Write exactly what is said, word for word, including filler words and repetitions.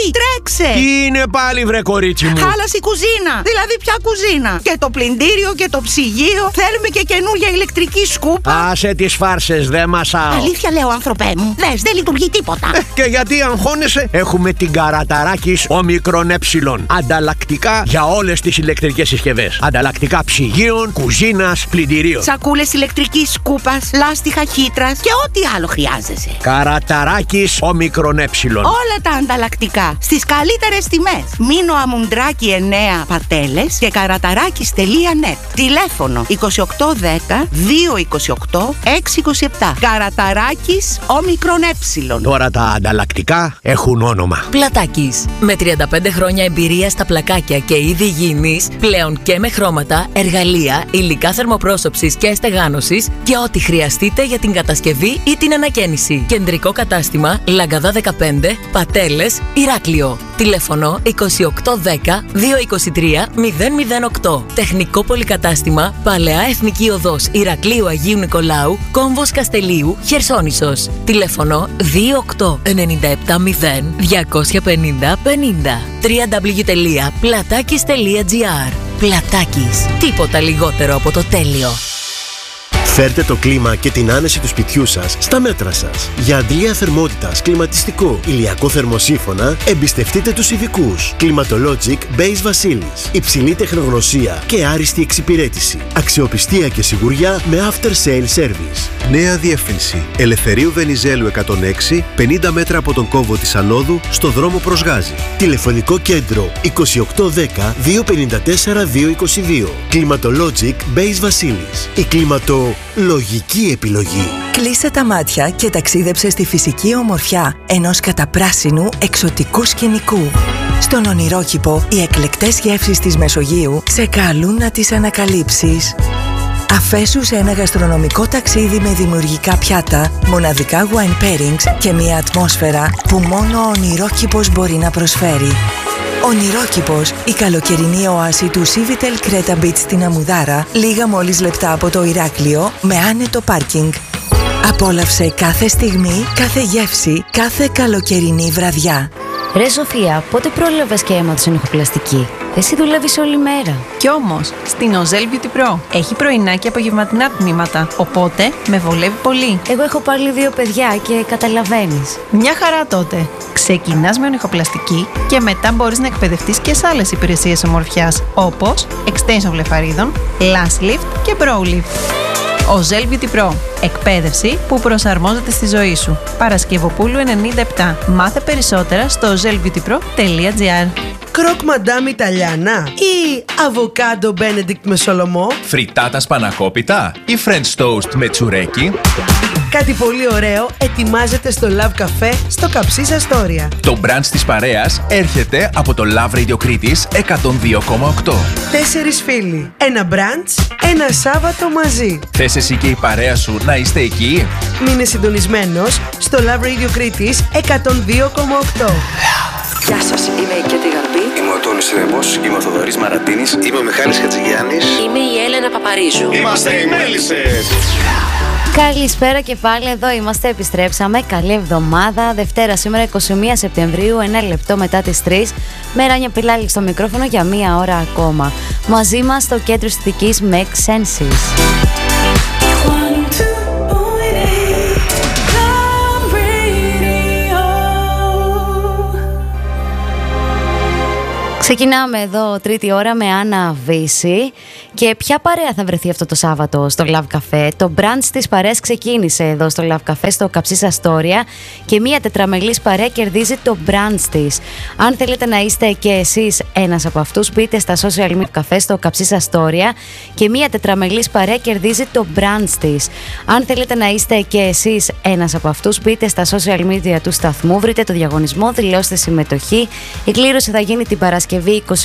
τρέξε! Τι είναι πάλι, βρε κορίτσι μου? Χάλασε η κουζίνα. Δηλαδή, ποια κουζίνα? Και το πλυντήριο και το ψυγείο. Θέλουμε και καινούργια ηλεκτρική σκούπα. Άσε τις φάρσες, δεν μασάω. Αλήθεια λέω, άνθρωπέ μου. Δες, δεν λειτουργεί τίποτα. Ε, και γιατί αγχώνεσαι? Έχουμε την Καραταράκης Όμικρον Ε. Ανταλλακτικά για όλες τις ηλεκτρικές συσκευές. Ανταλλακτικά ψυγείων, κουζίνας, πλυντηρίων. Σακούλες ηλεκτρικής σκούπας, λάστιχα χύτρας και ό,τι άλλο χρειάζεσαι. Καραταράκης Όμικρον Ε. Όλα τα ανταλλακτικά στις καλύτερες τιμές. Μήνο Αμουντράκη εννέα Πατέλες και καραταράκης τελεία net. Τηλέφωνο είκοσι οκτώ δέκα δύο είκοσι οκτώ έξι είκοσι επτά. Καραταράκης Όμικρον Ε. Τώρα τα ανταλλακτικά έχουν όνομα. Πλατάκης. Με τριάντα πέντε χρόνια εμπειρία στα πλακάκια και είδη υγιεινής, πλέον και με χρώματα, εργαλεία, υλικά θερμοπρόσωψης και στεγάνωσης και ό,τι χρειαστείτε για την κατασκευή ή την ανακαίνιση. Κεντρικό κατάστημα Λαγκαδά δεκαπέντε, Πατέλες, Ηράκλειο. Τηλέφωνο είκοσι οκτώ δέκα δύο είκοσι τρία μηδέν μηδέν οκτώ. Τεχνικό πολυκατάστημα Παλαιά Εθνική Οδός Ηρακλείου Αγίου Νικολάου, Κόμβος Καστελίου, Χερσόνησος. Τηλέφωνο δύο οκτώ εννιά επτά μηδέν διακόσια πενήντα πενήντα. double-u double-u double-u τελεία πλατάκης τελεία τζι άρ. Πλατάκης. Τίποτα λιγότερο από το τέλειο. Φέρτε το κλίμα και την άνεση του σπιτιού σας στα μέτρα σας. Για αντλία θερμότητας, κλιματιστικό, ηλιακό θερμοσύφωνα, εμπιστευτείτε τους ειδικούς. Climatologic Base Βασίλης. Υψηλή τεχνογνωσία και άριστη εξυπηρέτηση. Αξιοπιστία και σιγουριά με after sale service. Νέα διεύθυνση. Ελευθερίου Βενιζέλου εκατόν έξι, πενήντα μέτρα από τον κόμβο της Ανόδου, στο δρόμο προς Γάζη. Τηλεφωνικό κέντρο είκοσι οκτώ δέκα δύο πενήντα τέσσερα δύο είκοσι δύο. Climatologic Base Βασίλης. Η κλιματολογική επιλογή. Κλείσε τα μάτια και ταξίδεψε στη φυσική ομορφιά ενός καταπράσινου εξωτικού σκηνικού. Στον ονειρόκηπο, οι εκλεκτές γεύσεις της Μεσογείου σε καλούν να τις ανακαλύψεις. Αφέσου σε ένα γαστρονομικό ταξίδι με δημιουργικά πιάτα, μοναδικά wine pairings και μια ατμόσφαιρα που μόνο ο ονειρόκηπος μπορεί να προσφέρει. Ονειρόκηπος, η καλοκαιρινή οάση του Civitel Creta Beach στην Αμουδάρα, λίγα μόλις λεπτά από το Ηράκλειο, με άνετο πάρκινγκ. Απόλαυσε κάθε στιγμή, κάθε γεύση, κάθε καλοκαιρινή βραδιά. Ρε Σοφία, πότε πρόλαβες και έμαθες ηχοπλαστική? Εσύ δουλεύεις όλη μέρα. Κι όμως, στην Οζέλ Beauty Pro έχει πρωινά και απογευματινά τμήματα, οπότε με βολεύει πολύ. Εγώ έχω πάλι δύο παιδιά και καταλαβαίνεις. Μια χαρά τότε. Ξεκινάς με ηχοπλαστική και μετά μπορείς να εκπαιδευτείς και σε άλλες υπηρεσίες ομορφιάς, όπως extension βλεφαρίδων, lash lift και brow lift. Οζέλ Beauty Pro. Εκπαίδευση που προσαρμόζεται στη ζωή σου. Παρασκευοπούλου ενενήντα επτά. Μάθε περισσότερα στο οζέλ μπιούτι προ τελεία τζι άρ. Κροκ μαντάμ Ιταλιάνα ή αβοκάντο Μπένεντικτ με σολομό. Φριτάτα σπανακόπιτα ή French toast με τσουρέκι. Κάτι πολύ ωραίο ετοιμάζεται στο Love Cafe στο Καψής Αστόρια. Το brunch της παρέας έρχεται από το Love Radio Κρήτης εκατόν δύο κόμμα οκτώ. Τέσσερις φίλοι, ένα brunch, ένα Σάββατο μαζί. Θες εσύ και η παρέα σου να είστε εκεί? Μείνε συντονισμένος στο Love Radio Κρήτης εκατόν δύο κόμμα οκτώ. Γεια σας, είμαι η Κέτη Γαρμπή. Είμαι ο Τόνης Ρεμός, είμαι ο Θοδωρής Μαρατίνης. Είμαι ο Μιχάλης Χατζηγιάννης. Είμαι η Έλενα Παπαρίζου. Είμαστε οι Μέλισσες. Καλησπέρα και πάλι, εδώ είμαστε, επιστρέψαμε. Καλή εβδομάδα. Δευτέρα σήμερα είκοσι μία Σεπτεμβρίου, ένα λεπτό μετά τις τρεις. Μεράνια Πιλάλη στο μικρόφωνο για μία ώρα ακόμα. Μαζί μας στο κέντρο αισθητικής Make Senses. Ξεκινάμε εδώ τρίτη ώρα με Άννα Βύση. Και ποια παρέα θα βρεθεί αυτό το Σάββατο στο Love Cafe? Το brunch της παρέας ξεκίνησε εδώ στο Love Cafe, στο Καψής Αστόρια, και μία τετραμελής παρέα κερδίζει το brunch της. Αν θέλετε να είστε και εσείς ένας από αυτούς, μπείτε στα social media Cafe στο Καψής Αστόρια και μία τετραμελής παρέα κερδίζει το brunch της. Αν θέλετε να είστε και εσείς ένας από αυτούς, μπείτε στα social media του σταθμού, βρείτε το διαγωνισμό, δηλώστε συμμετοχή. Η κλήρωση θα γίνει την Παρασκευή είκοσι